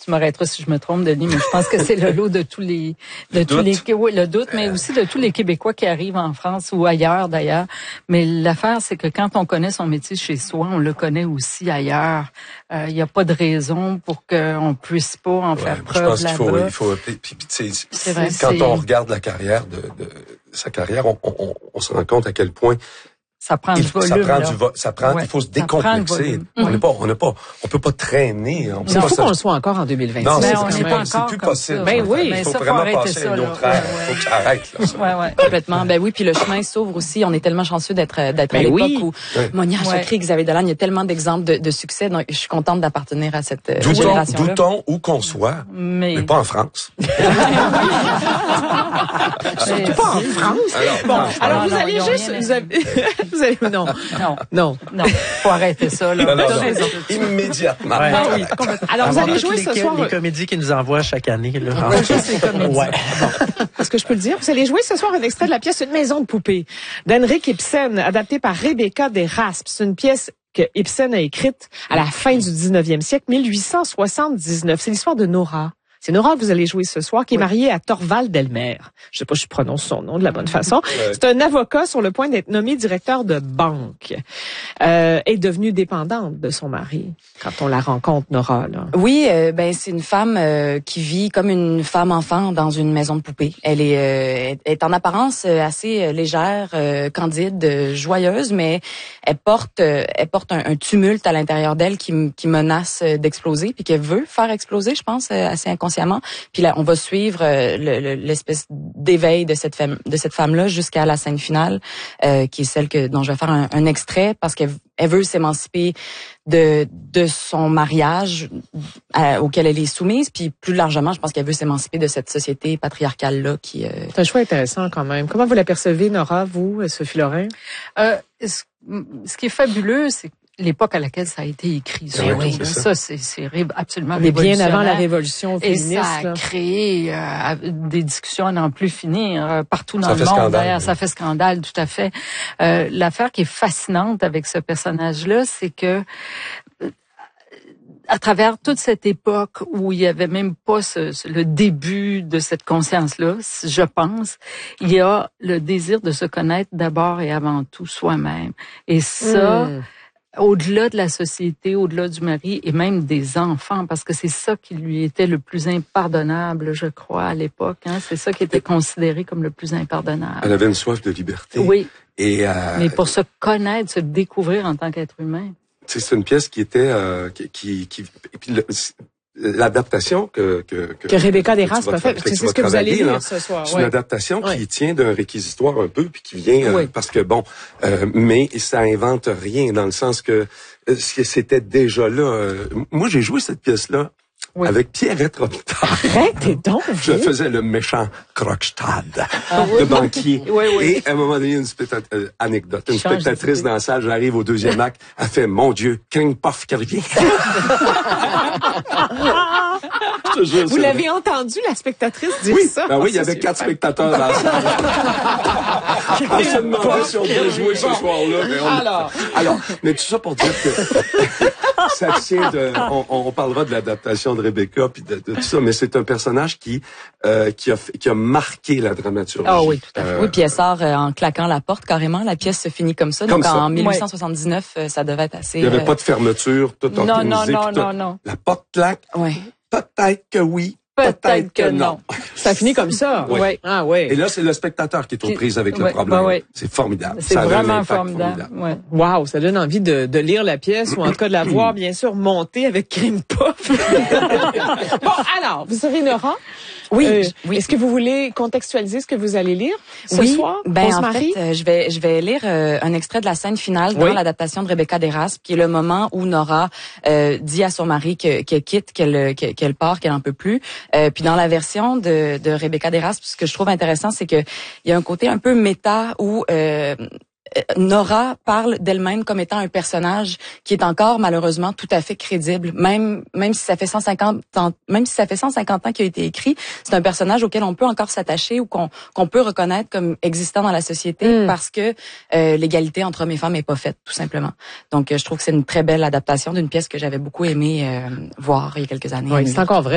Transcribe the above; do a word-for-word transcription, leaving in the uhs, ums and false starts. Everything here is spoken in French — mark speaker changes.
Speaker 1: tu m'arrêteras si je me trompe, Denis, mais je pense que c'est le lot de tous les, de
Speaker 2: le
Speaker 1: tous
Speaker 2: doute.
Speaker 1: les, oui, le doute, mais aussi de tous les Québécois qui arrivent en France ou ailleurs d'ailleurs. Mais l'affaire, c'est que quand on connaît son métier chez soi, on le connaît aussi ailleurs. Il euh, n'y a pas de raison pour qu'on puisse pas en
Speaker 2: ouais,
Speaker 1: faire
Speaker 2: je
Speaker 1: preuve
Speaker 2: pense qu'il faut,
Speaker 1: là-bas.
Speaker 2: il faut, puis, puis, tu sais,
Speaker 1: c'est vrai,
Speaker 2: quand
Speaker 1: c'est...
Speaker 2: on regarde la carrière de, de sa carrière, on, on, on se rend compte à quel point
Speaker 1: ça prend
Speaker 2: il,
Speaker 1: du volume.
Speaker 2: Ça prend
Speaker 1: là.
Speaker 2: du vo- ça prend,
Speaker 1: ouais,
Speaker 2: il faut se décomplexer. On n'est pas, on n'est pas, on peut pas traîner. On peut
Speaker 3: il
Speaker 2: pas
Speaker 3: faut
Speaker 2: se...
Speaker 3: qu'on le soit encore en deux mille vingt-six.
Speaker 2: Non, c'est,
Speaker 1: on
Speaker 2: c'est,
Speaker 1: n'est pas
Speaker 2: c'est
Speaker 1: encore
Speaker 2: plus
Speaker 1: comme
Speaker 2: possible.
Speaker 1: ça.
Speaker 3: Ben oui,
Speaker 2: il faut
Speaker 1: ça,
Speaker 2: vraiment
Speaker 1: faut
Speaker 2: passer à une autre
Speaker 1: là.
Speaker 2: ère.
Speaker 1: Ouais,
Speaker 2: Il faut que ça arrête. Là, ça.
Speaker 1: Ouais, ouais.
Speaker 4: Complètement. Ben oui, puis le chemin s'ouvre aussi. On est tellement chanceux d'être d'être
Speaker 3: Ben
Speaker 4: à l'époque
Speaker 3: oui.
Speaker 4: où
Speaker 2: Ouais.
Speaker 4: Monia
Speaker 1: Ouais.
Speaker 4: Chakri, Xavier Dolan, il y a tellement d'exemples de, de succès. Donc, je suis contente d'appartenir à cette euh,
Speaker 2: Doutons,
Speaker 4: génération-là.
Speaker 2: doutons où qu'on soit,
Speaker 1: Mais,
Speaker 2: mais pas en France.
Speaker 1: mais
Speaker 3: Pas en France.
Speaker 2: Alors,
Speaker 3: Bon,
Speaker 2: non,
Speaker 3: alors
Speaker 1: non,
Speaker 3: vous
Speaker 1: non,
Speaker 3: allez
Speaker 1: ils ont
Speaker 3: juste,
Speaker 1: rien
Speaker 3: vous avez, vous allez, non,
Speaker 1: non,
Speaker 3: non.
Speaker 1: non, faut arrêter ça là.
Speaker 2: non, non,
Speaker 1: T'as
Speaker 2: non.
Speaker 1: raison.
Speaker 2: Immédiatement.
Speaker 5: Ouais.
Speaker 3: Ah oui, complètement. Alors vous
Speaker 5: Avoir
Speaker 3: allez
Speaker 5: toutes
Speaker 3: jouer
Speaker 5: les,
Speaker 3: ce soir.
Speaker 5: les comédies qu'ils nous envoient chaque année. Là.
Speaker 1: Pas juste les comédies.
Speaker 5: Ouais.
Speaker 3: Est-ce que je peux le dire? Vous allez jouer ce soir un extrait de la pièce Une maison de poupée d'Henrik Ibsen, adaptée par Rebecca Deraspe. C'est une pièce que Ibsen a écrite à la fin du dix-neuvième siècle, mille huit cent soixante-dix-neuf. C'est l'histoire de Nora. C'est Nora que vous allez jouer ce soir, qui est mariée à Thorvald Delmer. Je sais pas si je prononce son nom de la bonne façon.
Speaker 2: Ouais.
Speaker 3: C'est un avocat sur le point d'être nommé directeur de banque. Euh, est devenue dépendante de son mari quand on la rencontre, Nora, là.
Speaker 4: Oui, euh, ben c'est une femme euh, qui vit comme une femme enfant dans une maison de poupée. Elle est, euh, est en apparence euh, assez euh, légère, euh, candide, euh, joyeuse, mais elle porte, euh, elle porte un, un tumulte à l'intérieur d'elle qui, qui menace euh, d'exploser, puis qu'elle veut faire exploser, je pense, euh, assez inconsciemment. Puis là, on va suivre euh, le, le, l'espèce d'éveil de cette femme, de cette femme-là jusqu'à la scène finale, euh, qui est celle que dont je vais faire un, un extrait parce qu'elle elle veut s'émanciper de de son mariage euh, auquel elle est soumise, puis plus largement, je pense qu'elle veut s'émanciper de cette société patriarcale là qui. Euh...
Speaker 3: C'est un choix intéressant quand même. Comment vous l'apercevez, Nora, vous, Sophie Lorrain?
Speaker 1: Euh, ce, ce qui est fabuleux, c'est l'époque à laquelle ça a été écrit. Ça,
Speaker 2: Oui,
Speaker 1: oui,
Speaker 2: c'est ça.
Speaker 1: ça c'est, c'est ré- absolument
Speaker 3: Mais bien
Speaker 1: révolutionnaire.
Speaker 3: avant la révolution
Speaker 1: Et
Speaker 3: féministe.
Speaker 1: ça a
Speaker 3: là.
Speaker 1: créé euh, des discussions à n'en plus finir euh, partout dans
Speaker 2: Ça
Speaker 1: le
Speaker 2: fait
Speaker 1: monde.
Speaker 2: scandale,
Speaker 1: D'ailleurs,
Speaker 2: oui.
Speaker 1: ça fait scandale, tout à fait. Euh, l'affaire qui est fascinante avec ce personnage-là, c'est que euh, à travers toute cette époque où il y avait même pas ce, ce- le début de cette conscience-là, je pense, il y a le désir de se connaître d'abord et avant tout soi-même. Et ça,
Speaker 3: Mm.
Speaker 1: au-delà de la société, au-delà du mari et même des enfants, parce que c'est ça qui lui était le plus impardonnable, je crois, à l'époque. Hein? C'est ça qui était considéré comme le plus impardonnable.
Speaker 2: Elle avait une soif de liberté.
Speaker 1: Oui,
Speaker 2: Et euh,
Speaker 1: mais pour se connaître, se découvrir en tant qu'être humain.
Speaker 2: tu sais, c'est une pièce qui était euh, qui, qui, qui et puis le, l'adaptation que que
Speaker 3: Que Rebecca
Speaker 2: que tu
Speaker 3: Deraspe
Speaker 2: vas
Speaker 3: a fait.
Speaker 2: tra-
Speaker 3: C'est
Speaker 2: tu
Speaker 3: ce
Speaker 2: vas
Speaker 3: que vous allez
Speaker 2: travailler, là.
Speaker 3: lire ce soir.
Speaker 2: C'est
Speaker 3: ouais.
Speaker 2: une adaptation
Speaker 3: Ouais.
Speaker 2: qui tient d'un réquisitoire un peu, puis qui vient euh,
Speaker 1: Oui.
Speaker 2: parce que bon, euh, mais ça invente rien dans le sens que euh, c'était déjà là. Euh, moi, j'ai joué cette pièce-là
Speaker 3: Oui.
Speaker 2: avec Pierrette Robitaille.
Speaker 3: Arrêtez donc,
Speaker 2: Je
Speaker 3: vous.
Speaker 2: faisais le méchant Krogstad,
Speaker 1: Ah
Speaker 2: le banquier.
Speaker 1: Oui, oui.
Speaker 2: Et à un moment donné, une spectat- euh, anecdote, une
Speaker 1: Change
Speaker 2: spectatrice
Speaker 1: d'idée.
Speaker 2: dans la salle, j'arrive au deuxième acte, elle fait « Mon Dieu, King Puff qui revient! » Je te jure,
Speaker 3: Vous
Speaker 2: c'est
Speaker 3: l'avez
Speaker 2: vrai.
Speaker 3: entendu, la spectatrice, dire
Speaker 2: Oui,
Speaker 3: ça?
Speaker 2: ben oui, il y
Speaker 3: Ah,
Speaker 2: avait
Speaker 3: c'est
Speaker 2: quatre
Speaker 3: super.
Speaker 2: spectateurs dans la salle. On se demandait si on devait jouer ce soir-là. Mais on...
Speaker 3: Alors.
Speaker 2: Alors, mais tout ça pour dire que ça tient de... On, on parlera de l'adaptation de Rebecca puis de, de tout ça, mais c'est un personnage qui euh, qui a fait- qui a marqué la dramaturgie.
Speaker 1: Ah oui, tout à fait.
Speaker 2: Euh,
Speaker 4: Oui, puis elle sort euh, en claquant la porte carrément. La pièce se finit comme ça.
Speaker 2: Comme
Speaker 4: Donc
Speaker 2: ça.
Speaker 4: en mille huit cent soixante-dix-neuf, euh, ça devait être assez.
Speaker 2: il n'y avait
Speaker 4: euh,
Speaker 2: pas de fermeture, tout
Speaker 1: Non,
Speaker 2: organisé.
Speaker 1: non, non,
Speaker 2: puis tout.
Speaker 1: non, non.
Speaker 2: La porte claque,
Speaker 4: Ouais.
Speaker 2: peut-être que oui,
Speaker 1: Peut-être que non.
Speaker 3: Ça finit comme ça?
Speaker 2: Oui.
Speaker 1: Oui.
Speaker 3: Ah oui.
Speaker 2: Et là, c'est le spectateur qui est aux
Speaker 1: Qui-
Speaker 2: prises avec le
Speaker 1: ouais,
Speaker 2: problème.
Speaker 1: ben ouais.
Speaker 2: C'est formidable.
Speaker 1: C'est
Speaker 2: Ça avait un
Speaker 1: vraiment
Speaker 2: impact
Speaker 1: formidable. Ouais.
Speaker 3: Wow, ça donne envie de, de lire la pièce ou en tout cas de la voir, bien sûr, monter avec Crime Puff. Bon, alors, vous serez Nora?
Speaker 4: Oui,
Speaker 3: Euh,
Speaker 4: oui.
Speaker 3: Est-ce que vous voulez contextualiser ce que vous allez lire ce
Speaker 4: oui,
Speaker 3: soir?
Speaker 4: ben
Speaker 3: On se
Speaker 4: en
Speaker 3: marie?
Speaker 4: fait, euh, je vais je vais lire euh, un extrait de la scène finale dans
Speaker 3: Oui.
Speaker 4: l'adaptation de Rebecca Deraspe, qui est le moment où Nora euh, dit à son mari que- qu'elle quitte, qu'elle qu'elle qu'elle part, qu'elle en peut plus. Euh, puis dans la version de, de Rebecca Deraspe, ce que je trouve intéressant, c'est que il y a un côté un peu méta où euh, Nora parle d'elle-même comme étant un personnage qui est encore malheureusement tout à fait crédible, même même si ça fait cent cinquante ans, même si ça fait cent cinquante ans qu'il a été écrit, c'est un personnage auquel on peut encore s'attacher ou qu'on qu'on peut reconnaître comme existant dans la société
Speaker 3: Mm.
Speaker 4: parce que euh, l'égalité entre hommes et femmes est pas faite tout simplement. Donc euh, je trouve que c'est une très belle adaptation d'une pièce que j'avais beaucoup aimé euh, voir il y a quelques années.
Speaker 3: Oui, c'est encore vrai.